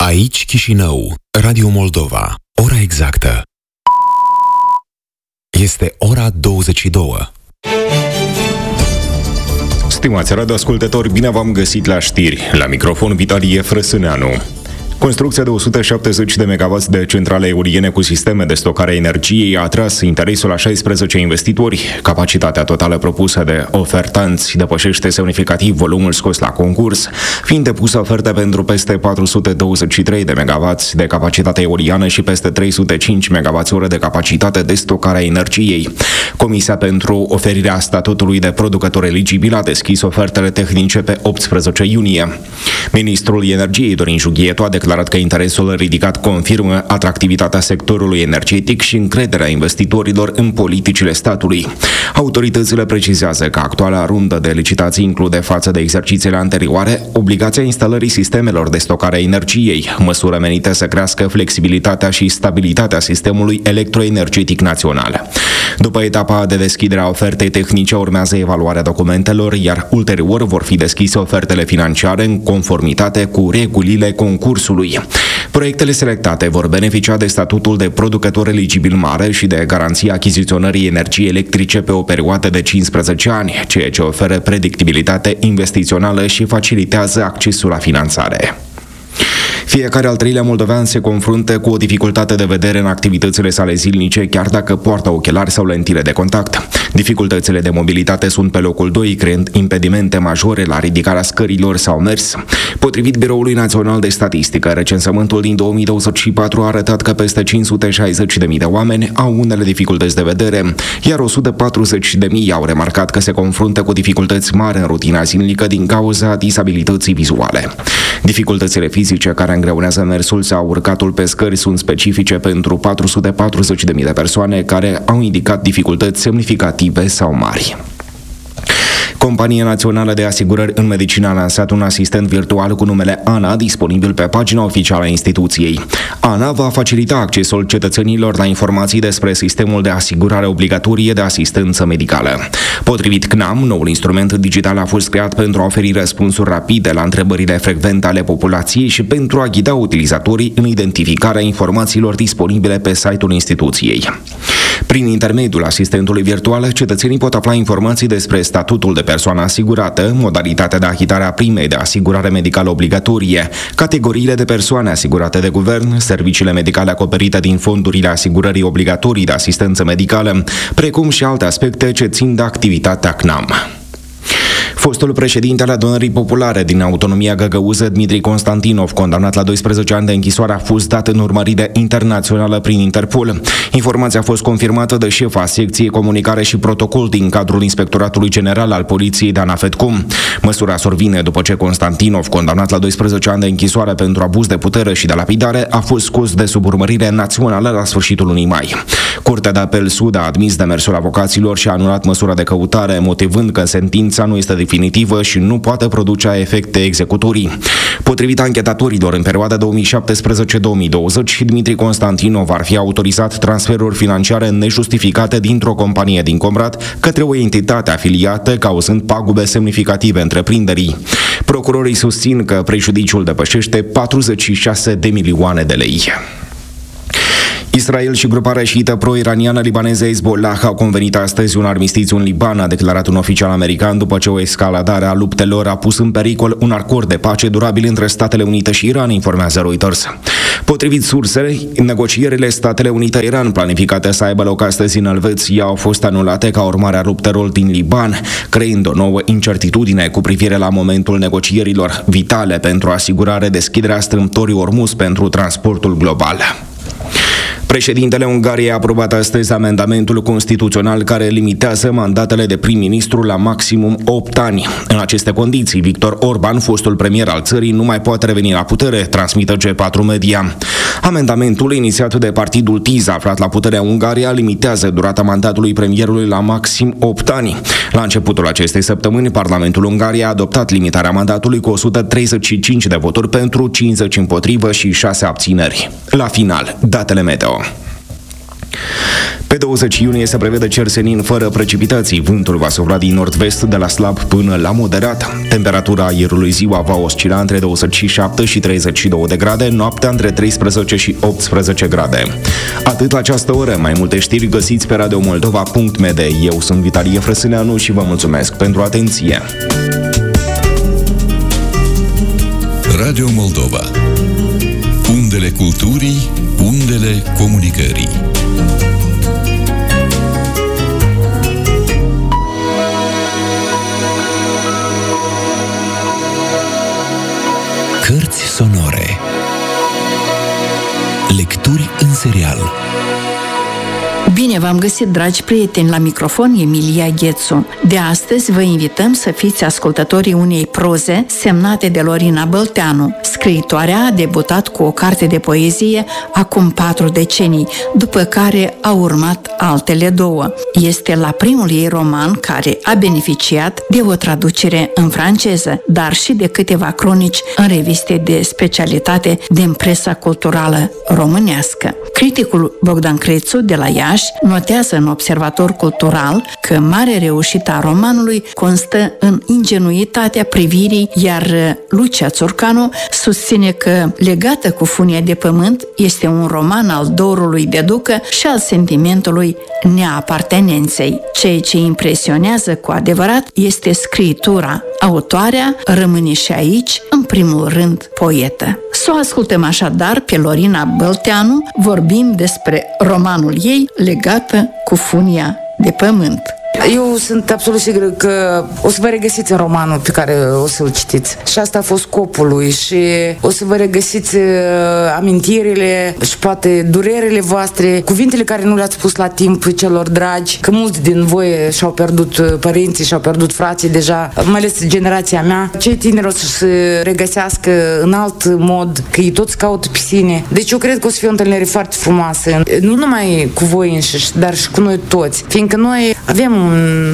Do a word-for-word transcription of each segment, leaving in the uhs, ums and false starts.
Aici Chișinău, Radio Moldova. Ora exactă este ora douăzeci și două. Stimați radioascultători, bine v-am găsit la știri. La microfon Vitalie Frăsâneanu. Construcția de o sută șaptezeci de megawați de centrale eoliene cu sisteme de stocare a energiei a atras interesul a șaisprezece investitori. Capacitatea totală propusă de ofertanți depășește semnificativ volumul scos la concurs, fiind depusă oferte pentru peste patru sute douăzeci și trei de megawați de capacitate eoliană și peste trei sute cinci megawați-ore de capacitate de stocare a energiei. Comisia pentru oferirea statutului de producător eligibil a deschis ofertele tehnice pe optsprezece iunie. Ministrul Energiei Dorin Jughietu a declarat că interesul ridicat confirmă atractivitatea sectorului energetic și încrederea investitorilor în politicile statului. Autoritățile precizează că actuala rundă de licitații include, față de exercițiile anterioare, obligația instalării sistemelor de stocare a energiei, măsură menită să crească flexibilitatea și stabilitatea sistemului electroenergetic național. După etapa de deschidere a ofertei tehnice urmează evaluarea documentelor, iar ulterior vor fi deschise ofertele financiare în conformitate cu regulile concursului. Proiectele selectate vor beneficia de statutul de producător eligibil mare și de garanția achiziționării energiei electrice pe o perioadă de cincisprezece ani, ceea ce oferă predictibilitate investițională și facilitează accesul la finanțare. Fiecare al treilea moldovean se confruntă cu o dificultate de vedere în activitățile sale zilnice, chiar dacă poartă ochelari sau lentile de contact. Dificultățile de mobilitate sunt pe locul doi, creând impedimente majore la ridicarea scărilor sau mers. Potrivit Biroului Național de Statistică, recensământul din două mii douăzeci și patru a arătat că peste cinci sute șaizeci de mii de oameni au unele dificultăți de vedere, iar o sută patruzeci de mii au remarcat că se confruntă cu dificultăți mari în rutina zilnică din cauza disabilității vizuale. Dificultățile fizice care îngreunează mersul sau urcatul pe scări sunt specifice pentru patru sute patruzeci de mii de persoane care au indicat dificultăți semnificative sau mari. Compania Națională de Asigurări în Medicină a lansat un asistent virtual cu numele Ana, disponibil pe pagina oficială a instituției. Ana va facilita accesul cetățenilor la informații despre sistemul de asigurare obligatorie de asistență medicală. Potrivit C N A M, noul instrument digital a fost creat pentru a oferi răspunsuri rapide la întrebările frecvente ale populației și pentru a ghida utilizatorii în identificarea informațiilor disponibile pe site-ul instituției. Prin intermediul asistentului virtual, cetățenii pot afla informații despre statutul de persoană asigurată, modalitatea de achitare a primei de asigurare medicală obligatorie, categoriile de persoane asigurate de guvern, serviciile medicale acoperite din fondurile asigurării obligatorii de asistență medicală, precum și alte aspecte ce țin de activitatea C N A M. Fostul președinte al Adunării Populare din Autonomia Găgăuză, Dmitri Constantinov, condamnat la doisprezece ani de închisoare, a fost dat în urmărire internațională prin Interpol. Informația a fost confirmată de șefa secției Comunicare și Protocol din cadrul Inspectoratului General al Poliției de Anafetcum. Măsura survine după ce Constantinov, condamnat la doisprezece ani de închisoare pentru abuz de putere și de lapidare, a fost scos de sub urmărire națională la sfârșitul lunii mai. Curtea de Apel Sud a admis demersul avocaților și a anulat măsura de căutare, motivând că sentința nu este definitivă și nu poate produce efecte executorii. Potrivit anchetatorilor, în perioada două mii șaptesprezece două mii douăzeci, Dmitri Constantinov ar fi autorizat transferuri financiare nejustificate dintr-o companie din Comrat către o entitate afiliată, cauzând pagube semnificative întreprinderii. Procurorii susțin că prejudiciul depășește patruzeci și șase de milioane de lei. Israel și gruparea șiită pro-iraniană libaneză Hezbollah au convenit astăzi un armistițiu în Liban, a declarat un oficial american, după ce o escaladare a luptelor a pus în pericol un acord de pace durabil între Statele Unite și Iran, informează Reuters. Potrivit sursei, negocierile Statele Unite-Iran planificate să aibă loc astăzi în Elveția au fost anulate ca urmare a luptelor din Liban, creând o nouă incertitudine cu privire la momentul negocierilor, vitale pentru a asigura redeschiderea strâmtorii Ormuz pentru transportul global. Președintele Ungariei a aprobat astăzi amendamentul constituțional care limitează mandatele de prim-ministru la maximum opt ani. În aceste condiții, Victor Orban, fostul premier al țării, nu mai poate reveni la putere, transmită G patru Media. Amendamentul inițiat de partidul T I Z, aflat la puterea Ungaria, limitează durata mandatului premierului la maxim opt ani. La începutul acestei săptămâni, Parlamentul Ungariei a adoptat limitarea mandatului cu o sută treizeci și cinci de voturi pentru, cincizeci împotrivă și șase abțineri. La final, datele meteo. Pe douăzeci iunie se prevede cer senin fără precipitații. Vântul va sufla din nord-vest de la slab până la moderat. Temperatura aerului ziua va oscila între douăzeci și șapte și treizeci și două de grade, noaptea între treisprezece și optsprezece grade. Atât la această oră. Mai multe știri găsiți pe radio moldova punct m d. Eu sunt Vitalie Frăsâneanu și vă mulțumesc pentru atenție. Radio Moldova. Undele culturii, undele comunicării. Cărți sonore. Lecturi în serial. Bine v-am găsit, dragi prieteni, la microfon Emilia Ghețu. De astăzi vă invităm să fiți ascultătorii unei proze semnate de Lorina Bălteanu. Scriitoarea a debutat cu o carte de poezie acum patru decenii, după care a urmat altele două. Este la primul ei roman care a beneficiat de o traducere în franceză, dar și de câteva cronici în reviste de specialitate din presa culturală românească. Criticul Bogdan Crețu de la Iași notează în Observator Cultural că mare reușită a romanului constă în ingenuitatea privirii, iar Lucia Țurcanu susține că Legată cu funia de pământ este un roman al dorului de ducă și al sentimentului neapartenenței. Ceea ce impresionează cu adevărat este scriitura. Autoarea rămâne și aici, în primul rând, poetă. Să o ascultăm așadar pe Lorina Bălteanu vorbind despre romanul ei Legată cu funia de pământ. Eu sunt absolut sigură că o să vă regăsiți în romanul pe care o să-l citiți. Și asta a fost scopul lui și o să vă regăsiți uh, amintirile și poate durerile voastre, cuvintele care nu le-ați spus la timp celor dragi, că mulți din voi și-au pierdut părinții, și-au pierdut frații deja, mai ales generația mea. Cei tineri o să se regăsească în alt mod, că ei toți caută pe sine. Deci eu cred că o să fie o întâlnire foarte frumoasă, nu numai cu voi înșiși, dar și cu noi toți, fiindcă noi avem un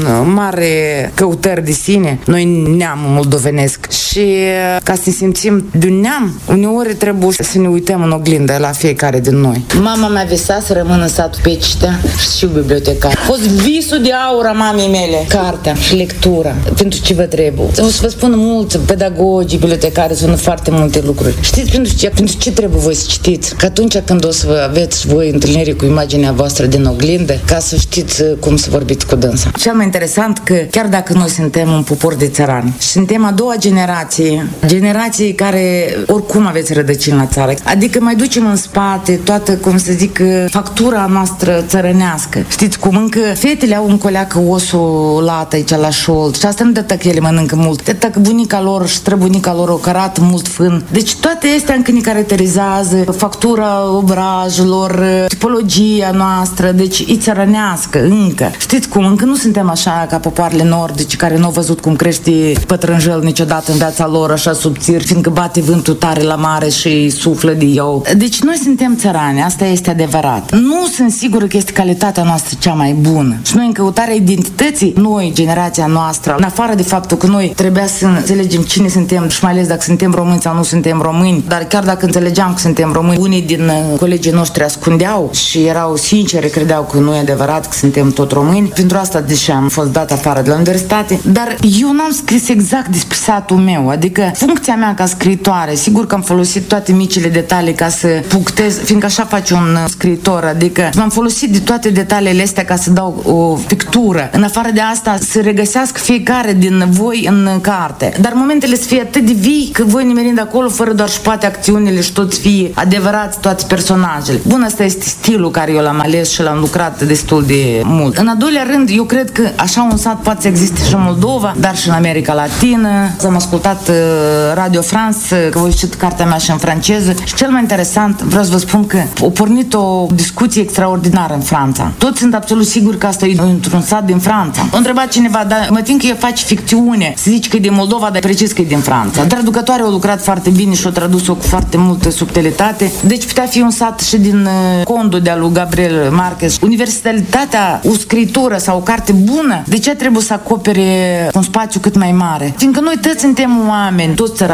mare căutări de sine, noi neamul moldovenesc, și ca să ne simțim de un neam, uneori trebuie să ne uităm în oglindă la fiecare din noi. Mama mea visa să rămână în satul Peciștea și știu bibliotecar. A fost visul de aur a mamei mele, cartea și lectura. Pentru ce vă trebuie? O să vă spun mulți pedagogi, bibliotecari, sunt foarte multe lucruri. Știți pentru ce? Pentru ce trebuie voi să citiți? Că atunci când o să aveți voi întâlniri cu imaginea voastră din oglindă, ca să știți cum să vorbiți cu dânsa. Cel mai interesant că chiar dacă noi suntem un popor de țărani și suntem a doua generație, generații care oricum aveți rădăcini la țară, adică mai ducem în spate toată, cum să zic, factura noastră țărănească. Știți cum? Încă fetele au în coleacă osul lat aici la șold și asta nu de că ele mănâncă mult, de că bunica lor și străbunica lor o cărată mult fân. Deci toate astea încă ne caracterizează factura obrajilor, tipologia noastră, deci e țărănească încă. Știți cum? Încă nu suntem așa ca popoarele nordice care nu au văzut cum crește pătrânjel niciodată în viața lor așa subțiri, fiindcă bate vântul tare la mare și suflă de eu. Deci noi suntem țărani, asta este adevărat. Nu sunt sigură că este calitatea noastră cea mai bună. Și noi în căutarea identității, noi, generația noastră, în afară de faptul că noi trebuia să înțelegem cine suntem și mai ales dacă suntem români sau nu suntem români, dar chiar dacă înțelegeam că suntem români, unii din colegii noștri ascundeau și erau sinceri, credeau că nu e adevărat că suntem tot români. Pentru asta, deși am fost dat afară de la universitate, dar eu n-am scris exact despre satul meu, adică funcția mea ca scriitoare, sigur că am folosit toate micile detalii ca să punctez, fiindcă așa face un scriitor, adică m-am folosit de toate detaliile astea ca să dau o pictură. În afară de asta, să regăsească fiecare din voi în carte. Dar momentele să fie atât de vii, că voi nimerind acolo, fără doar și poate acțiunile și toți fie adevărați, toate personajele. Bun, asta este stilul care eu l-am ales și l-am lucrat destul de mult. În al doilea rând, eu cred că așa un sat poate să existe și în Moldova, dar și în America Latină. Am ascultat uh, Radio France, că voi citit cartea mea și în franceză. Și cel mai interesant, vreau să vă spun că a pornit o discuție extraordinară în Franța. Toți sunt absolut siguri că asta e într-un sat din Franța. A întrebat cineva, dar mă tin că eu faci ficțiune. Să zici că e din Moldova, dar precis că e din Franța. Traducătoarea a lucrat foarte bine și a tradus-o cu foarte multă subtilitate. Deci putea fi un sat și din uh, Condul de-a lui Gabriel Marquez. Universalitatea, o scritură sau o carte bună, de ce trebuie să acopere un spațiu cât mai mare? Fiindcă noi toți suntem oameni, toți țărani am fost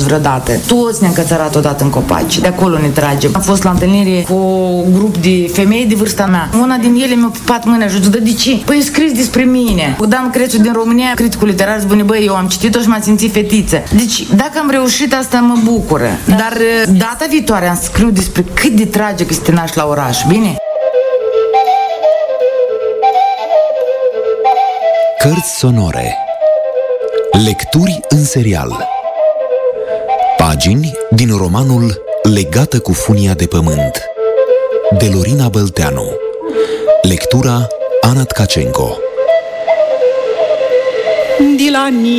vreodată. Toți ne-am cățărat odată în copaci. De acolo ne tragem. Am fost la întâlnire cu un grup de femei de vârsta mea. Una din ele mi-a pupat mâna și a zis, de ce? Păi scris despre mine. Dan Crețu din România, criticul literar, spune, băi, eu am citit-o și m-am simțit fetiță. Deci, dacă am reușit, asta mă bucură. Dar data viitoare am scriu despre cât de tragic este naș la oraș, bine? Cărți sonore. Lecturi în serial. Pagini din romanul Legată cu funia de pământ de Lorina Bălteanu. Lectura Ana Tkacenko. De la